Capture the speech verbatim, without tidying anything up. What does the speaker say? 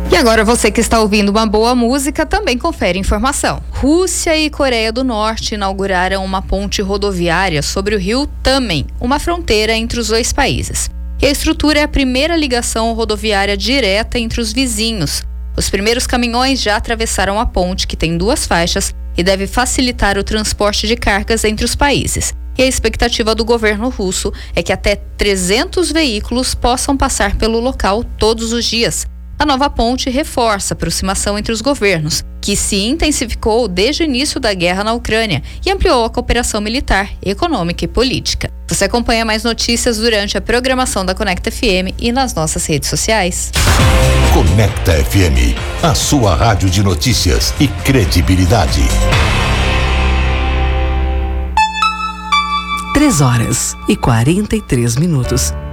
E agora você que está ouvindo uma boa música também confere informação. Rússia e Coreia do Norte inauguraram uma ponte rodoviária sobre o rio Tamen, uma fronteira entre os dois países. E a estrutura é a primeira ligação rodoviária direta entre os vizinhos. Os primeiros caminhões já atravessaram a ponte, que tem duas faixas, e deve facilitar o transporte de cargas entre os países. E a expectativa do governo russo é que até trezentos veículos possam passar pelo local todos os dias. A nova ponte reforça a aproximação entre os governos, que se intensificou desde o início da guerra na Ucrânia e ampliou a cooperação militar, econômica e política. Você acompanha mais notícias durante a programação da Conecta F M e nas nossas redes sociais. Conecta F M, a sua rádio de notícias e credibilidade. Três horas e quarenta e três minutos.